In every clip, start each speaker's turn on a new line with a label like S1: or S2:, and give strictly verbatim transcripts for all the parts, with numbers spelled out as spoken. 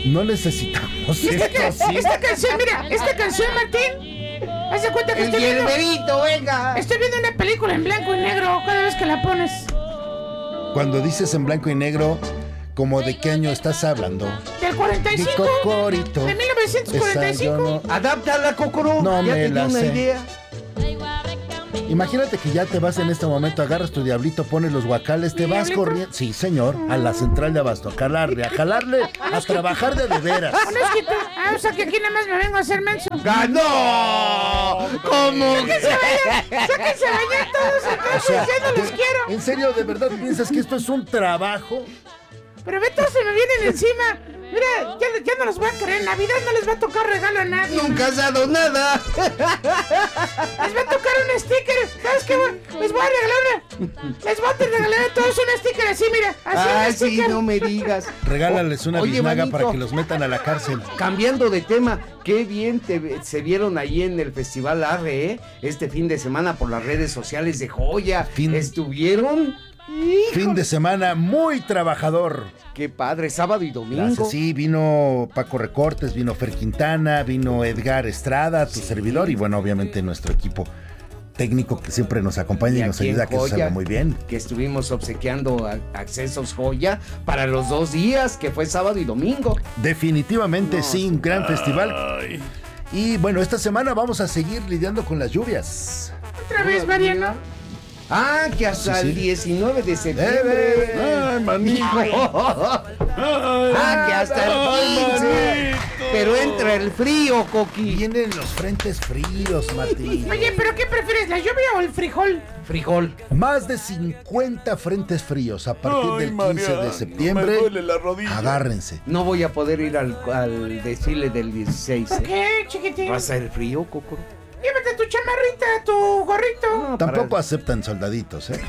S1: No necesitamos
S2: Esta,
S1: esto
S2: ca-
S1: así.
S2: esta canción, mira, esta canción, Martín, haz de cuenta que
S3: El
S2: estoy viendo,
S3: hierberito, venga.
S2: estoy viendo una película en blanco y negro cada vez que la pones.
S1: Cuando dices en blanco y negro, ¿como de qué año estás hablando?
S2: Del cuarenta y
S1: Mi
S2: cinco.
S1: cocorito.
S2: De mil novecientos cuarenta y
S1: Esa yo
S2: cinco.
S1: no-
S3: Adáptala, Cocoro.
S1: No
S3: ya
S1: me
S3: te di
S1: la
S3: una
S1: sé.
S3: idea.
S1: Imagínate que ya te vas en este momento, agarras tu diablito, pones los guacales, te
S2: ¿Mi
S1: vas
S2: diablito?
S1: corriendo. Sí, señor, a la central de abasto, a calarle, a jalarle, a trabajar de de veras.
S2: No es que tú- ah, o sea que aquí nada más me vengo a hacer menso.
S3: ¡Ganó! ¿Cómo?
S2: ¡Sáquense a bañar! ¡Sáquense a bañar todos!
S1: O
S2: Entonces
S1: sea,
S2: ya no los
S1: ¿de-
S2: quiero.
S1: ¿En serio, de verdad piensas que esto es un trabajo?
S2: Pero ve, todos se me vienen encima. Mira, ya, ya no los voy a querer. En Navidad no les va a tocar regalo a nadie.
S3: Nunca has dado nada.
S2: Les va a tocar un sticker. ¿Sabes qué? Les voy a regalar una. Les voy a regalar a todos un sticker así, mira. Así
S3: Ay,
S2: un
S3: sí,
S2: sticker.
S3: no me digas.
S1: Regálales una
S3: Oye,
S1: biznaga
S3: manito,
S1: para que los metan a la cárcel.
S3: Cambiando de tema, qué bien te, se vieron ahí en el Festival Arre, ¿eh? Este fin de semana por las redes sociales de Joya.
S1: Fin-
S3: ¿Estuvieron?
S1: Fin de semana muy trabajador.
S3: Qué padre, sábado y domingo.
S1: Gracias, sí, vino Paco Recortes, vino Fer Quintana, vino Edgar Estrada, tu servidor, y bueno, obviamente nuestro equipo técnico que siempre nos acompaña y,
S3: Y
S1: nos
S3: aquí en
S1: ayuda a que eso
S3: Joya,
S1: salga muy bien.
S3: Que estuvimos obsequiando a- accesos Joya para los dos días, que fue sábado y domingo.
S1: Definitivamente
S3: No,
S1: sí, un gran festival. Y bueno, esta semana vamos a seguir lidiando con las lluvias.
S2: Otra vez, Mariano.
S3: Ah, que hasta
S1: Sí, sí.
S3: el diecinueve de
S1: Eh,
S3: septiembre.
S1: eh, ay, manito.
S3: Ah, que hasta el quince. Pero entra el frío, Coqui.
S1: Vienen los frentes fríos, Martín.
S2: Oye, ¿pero qué prefieres, la lluvia o el frijol?
S3: Frijol.
S1: Más de cincuenta frentes fríos a partir
S4: Ay,
S1: del quince
S4: Mariano,
S1: de septiembre.
S4: me duele la rodilla.
S1: Agárrense.
S3: No voy a poder ir al, al desfile del dieciséis.
S2: ¿Por
S3: ¿eh?
S2: qué, chiquitín?
S3: ¿Va a ser frío, Coco?
S2: Llévate tu chamarrita, tu gorrito.
S3: No,
S1: Tampoco
S3: para-
S1: aceptan soldaditos, ¿eh?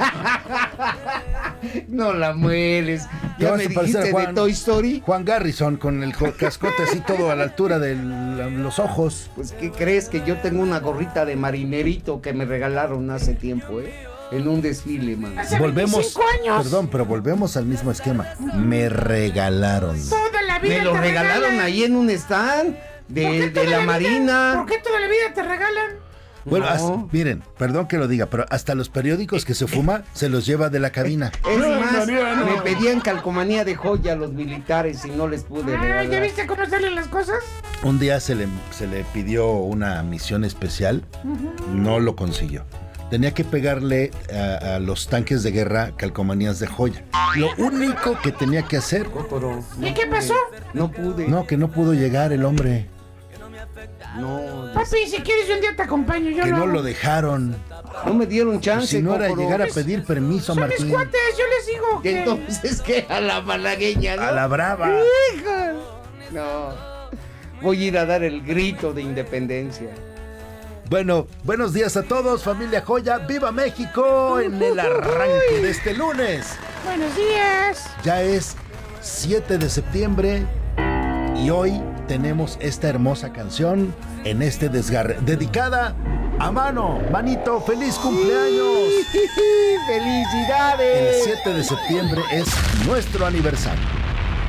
S3: No la mueles.
S1: Te
S3: Ya
S1: vas
S3: me
S1: a parecer
S3: dijiste
S1: a Juan-
S3: de Toy Story.
S1: Juan Garrison con el co- cascote así todo a la altura de los ojos.
S3: Pues, ¿qué crees? Que yo tengo una gorrita de marinerito que me regalaron hace tiempo, ¿eh? En un desfile, man.
S2: Hace
S1: Volvemos,
S2: veinticinco años.
S1: perdón, pero volvemos al mismo esquema. Me regalaron.
S2: Toda la vida
S3: Me lo
S2: te
S3: regalaron
S2: regalan.
S3: ahí en un stand
S2: ¿Por
S3: de,
S2: qué
S3: de
S2: toda
S3: la
S2: vida-
S3: Marina.
S2: ¿Por qué toda la vida te regalan?
S1: Bueno,
S3: No.
S1: hasta- miren, perdón que lo diga, pero hasta los periódicos que se fuma se los lleva de la cabina.
S3: Es
S4: Ay,
S3: más,
S4: Mariano.
S3: me pedían calcomanía de joya a los militares y no les pude
S2: Ah,
S3: regalar.
S2: ¿ya viste cómo salen las cosas?
S1: Un día se le, se le pidió una misión especial, no lo consiguió. Tenía que pegarle a, a los tanques de guerra calcomanías de joya. Lo único que tenía que hacer,
S3: Pero no
S2: ¿Y qué
S3: pude.
S2: pasó?
S3: No pude.
S1: no, que no pudo llegar el hombre,
S3: No,
S2: Papi, si quieres yo un día te acompaño. Yo
S1: que
S2: lo
S1: no
S2: hago.
S1: lo dejaron.
S3: no me dieron chance.
S1: Si no era
S3: Cocoro.
S1: llegar a pedir permiso,
S2: Son mis
S1: Martín.
S2: cuates, yo les digo que...
S3: Entonces, ¿qué? A la malagueña, ¿no?
S1: A la brava.
S3: No. Voy a ir a dar el grito de independencia.
S1: Bueno, buenos días a todos, familia Joya. ¡Viva México! En el arranque de este lunes.
S2: Buenos días.
S1: Ya es siete de septiembre y hoy tenemos esta hermosa canción en este desgarre, dedicada a Mano. Manito, feliz cumpleaños. El
S3: ¡Felicidades!
S1: siete de septiembre es nuestro aniversario.